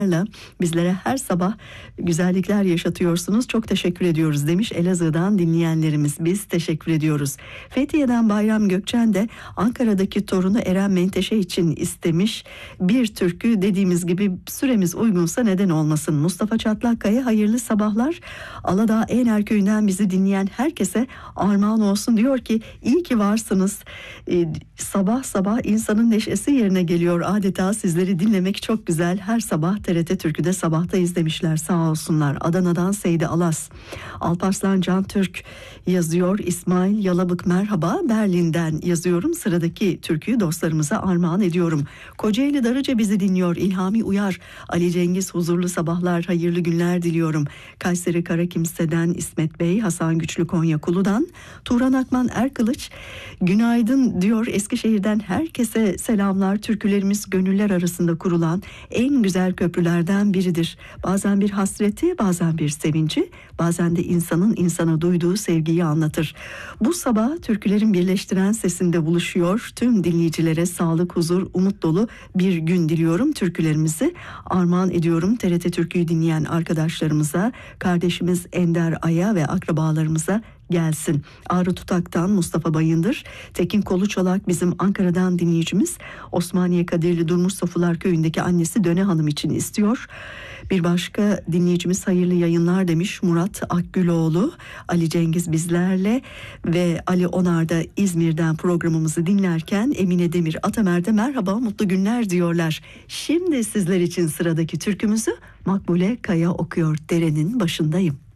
bizlere her sabah güzellikler yaşatıyorsunuz. Çok teşekkür ediyoruz demiş Elazığ'dan dinleyenlerimiz. Biz teşekkür ediyoruz. Fethiye'den Bayram Gökçen de Ankara'daki torunu Eren Menteşe için istemiş. Bir türkü, dediğimiz gibi süremiz uygunsa neden olmasın. Mustafa Çatlakkaya hayırlı sabahlar. Aladağ Eğner Köyü'nden bizi dinleyen herkese armağan olsun, diyor ki iyi ki varsınız. Sabah sabah insanın neşesi yerine geliyor. Adeta sizleri dinlemek çok güzel. Her sabah TRT Türkü'de sabahtayız demişler, sağ olsunlar. Adana'dan Seydi Alas. Alparslan Can Türk yazıyor. İsmail Yalabık merhaba. Berlin'den yazıyorum. Sıradaki türküyü dostlarımıza armağan ediyorum. Kocaeli Darıca bizi dinliyor. İlhami Uyar. Ali Cengiz huzurlu sabahlar, hayırlı günler diliyorum. Kayseri Karakimse'den İsmet Bey, Hasan Güçlü Konya Kulu'dan, Turan Akman Erkılıç günaydın diyor. Eskişehir'den herkese selamlar. Türkülerimiz gönüller arasında kurulan en güzel köprülerden biridir. Bazen bir hasreti, bazen bir sevinci, bazen de insanın insana duyduğu sevgiyi anlatır. Bu sabah türkülerin birleştiren sesinde buluşuyor. Tüm dinleyicilere sağlık, huzur, umut dolu bir gün diliyorum. Türkülerimizi armağan ediyorum. TRT Türkü'yü dinleyen arkadaşlarımıza, kardeşimiz Ender Ay'a ve akrabalarımıza gelsin. Ağrı Tutak'tan Mustafa Bayındır. Tekin Koluçolak bizim Ankara'dan dinleyicimiz. Osmaniye Kadirli Durmuş Sofular Köyü'ndeki annesi Döne Hanım için istiyor. Bir başka dinleyicimiz hayırlı yayınlar demiş. Murat Akgüloğlu. Ali Cengiz bizlerle ve Ali Onar da İzmir'den programımızı dinlerken Emine Demir Atamer'de merhaba, mutlu günler diyorlar. Şimdi sizler için sıradaki türkümüzü Makbule Kaya okuyor. Derenin başındayım.